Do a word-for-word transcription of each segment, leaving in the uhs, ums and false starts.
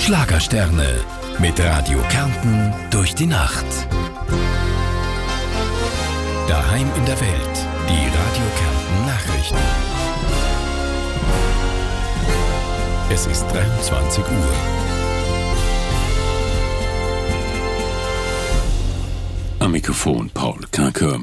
Schlagersterne mit Radio Kärnten durch die Nacht. Daheim in der Welt, die Radio Kärnten Nachrichten. Es ist dreiundzwanzig Uhr. Am Mikrofon Paul Kanker.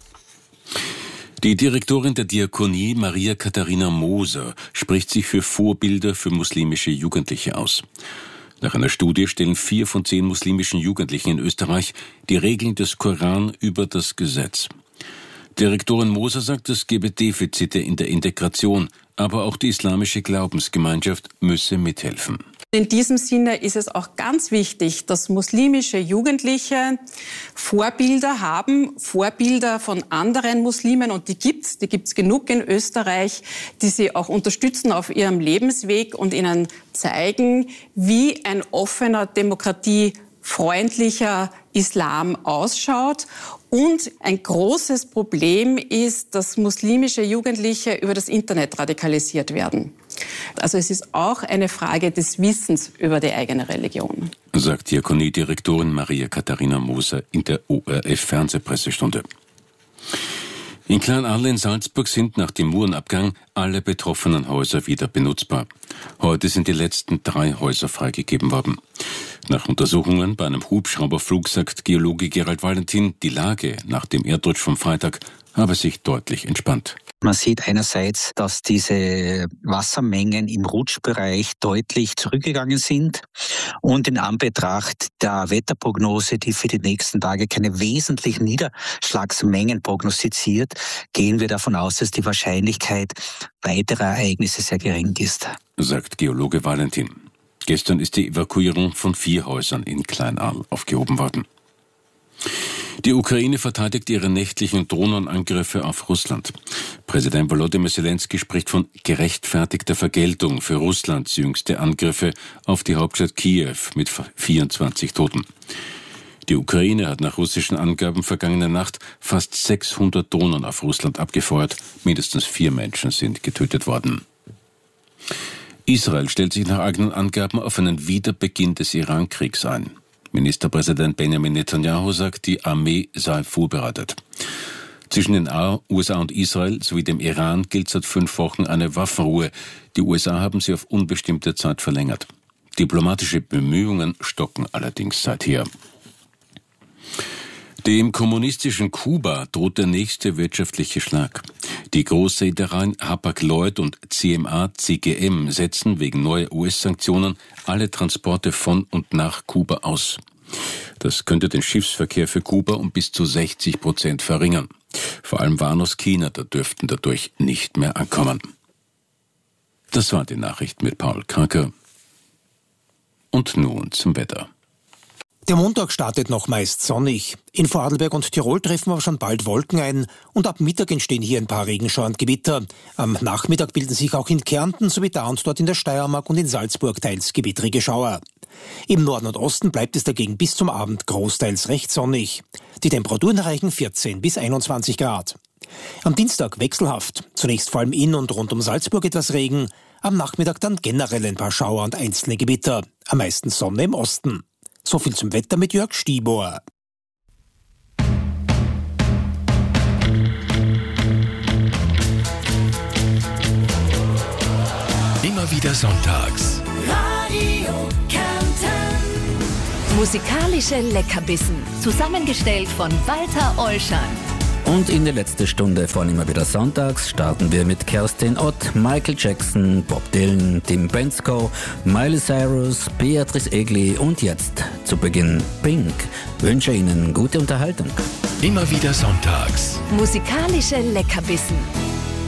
Die Direktorin der Diakonie, Maria Katharina Moser, spricht sich für Vorbilder für muslimische Jugendliche aus. Nach einer Studie stellen vier von zehn muslimischen Jugendlichen in Österreich die Regeln des Koran über das Gesetz. Direktorin Moser sagt, es gebe Defizite in der Integration, aber auch die islamische Glaubensgemeinschaft müsse mithelfen. In diesem Sinne ist es auch ganz wichtig, dass muslimische Jugendliche Vorbilder haben, Vorbilder von anderen Muslimen, und die gibt's, die gibt's genug in Österreich, die sie auch unterstützen auf ihrem Lebensweg und ihnen zeigen, wie ein offener, demokratiefreundlicher Islam ausschaut. Und ein großes Problem ist, dass muslimische Jugendliche über das Internet radikalisiert werden. Also es ist auch eine Frage des Wissens über die eigene Religion. Sagt Diakoniedirektorin Maria Katharina Moser in der O R F-Fernsehpressestunde. In Kleinadl in Salzburg sind nach dem Murenabgang alle betroffenen Häuser wieder benutzbar. Heute sind die letzten drei Häuser freigegeben worden. Nach Untersuchungen bei einem Hubschrauberflug sagt Geologe Gerald Valentin, die Lage nach dem Erdrutsch vom Freitag habe sich deutlich entspannt. Man sieht einerseits, dass diese Wassermengen im Rutschbereich deutlich zurückgegangen sind, und in Anbetracht der Wetterprognose, die für die nächsten Tage keine wesentlichen Niederschlagsmengen prognostiziert, gehen wir davon aus, dass die Wahrscheinlichkeit weiterer Ereignisse sehr gering ist, sagt Geologe Valentin. Gestern ist die Evakuierung von vier Häusern in Kleinadl aufgehoben worden. Die Ukraine verteidigt ihre nächtlichen Drohnenangriffe auf Russland. Präsident Volodymyr Zelensky spricht von gerechtfertigter Vergeltung für Russlands jüngste Angriffe auf die Hauptstadt Kiew mit vierundzwanzig Toten. Die Ukraine hat nach russischen Angaben vergangene Nacht fast sechshundert Drohnen auf Russland abgefeuert. Mindestens vier Menschen sind getötet worden. Israel stellt sich nach eigenen Angaben auf einen Wiederbeginn des Iran-Kriegs ein. Ministerpräsident Benjamin Netanyahu sagt, die Armee sei vorbereitet. Zwischen den U S A und Israel sowie dem Iran gilt seit fünf Wochen eine Waffenruhe. Die U S A haben sie auf unbestimmte Zeit verlängert. Diplomatische Bemühungen stocken allerdings seither. Dem kommunistischen Kuba droht der nächste wirtschaftliche Schlag. Die Großreedereien Hapag-Lloyd und C M A C G M setzen wegen neuer U S-Sanktionen alle Transporte von und nach Kuba aus. Das könnte den Schiffsverkehr für Kuba um bis zu sechzig Prozent verringern. Vor allem Waren aus China, da dürften dadurch nicht mehr ankommen. Das war die Nachricht mit Paul Kanker. Und nun zum Wetter. Der Montag startet noch meist sonnig. In Vorarlberg und Tirol treffen aber schon bald Wolken ein, und ab Mittag entstehen hier ein paar Regenschauer und Gewitter. Am Nachmittag bilden sich auch in Kärnten sowie da und dort in der Steiermark und in Salzburg teils gewittrige Schauer. Im Norden und Osten bleibt es dagegen bis zum Abend großteils recht sonnig. Die Temperaturen erreichen vierzehn bis einundzwanzig Grad. Am Dienstag wechselhaft. Zunächst vor allem in und rund um Salzburg etwas Regen. Am Nachmittag dann generell ein paar Schauer und einzelne Gewitter. Am meisten Sonne im Osten. So viel zum Wetter mit Jörg Stieber. Immer wieder sonntags. Radio Kärnten. Musikalische Leckerbissen. Zusammengestellt von Walter Ollschan. Und in die letzte Stunde von Immer wieder sonntags starten wir mit Kerstin Ott, Michael Jackson, Bob Dylan, Tim Bensko, Miley Cyrus, Beatrice Egli und jetzt zu Beginn Pink. Wünsche Ihnen gute Unterhaltung. Immer wieder sonntags. Musikalische Leckerbissen.